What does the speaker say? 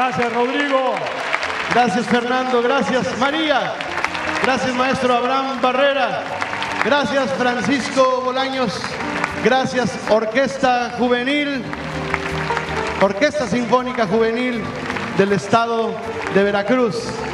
Gracias, Rodrigo. Gracias, Fernando. Gracias, María. Gracias, maestro Abraham Barrera. Gracias, Francisco Bolaños. Gracias, Orquesta Juvenil, Orquesta Sinfónica Juvenil del Estado de Veracruz.